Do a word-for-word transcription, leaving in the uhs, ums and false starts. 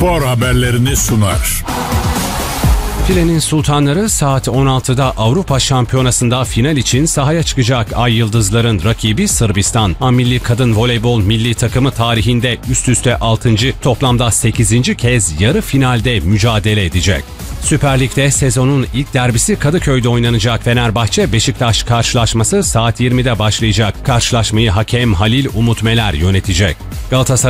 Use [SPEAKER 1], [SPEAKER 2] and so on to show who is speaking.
[SPEAKER 1] spor haberlerini sunar.
[SPEAKER 2] Filenin Sultanları saat on altıda Avrupa Şampiyonası'nda final için sahaya çıkacak Ay Yıldızların rakibi Sırbistan. A-Milli Kadın Voleybol Milli Takımı tarihinde üst üste altıncı toplamda sekizinci kez yarı finalde mücadele edecek. Süper Lig'de sezonun ilk derbisi Kadıköy'de oynanacak. Fenerbahçe-Beşiktaş karşılaşması saat yirmide başlayacak. Karşılaşmayı hakem Halil Umut Meler yönetecek. Galatasaray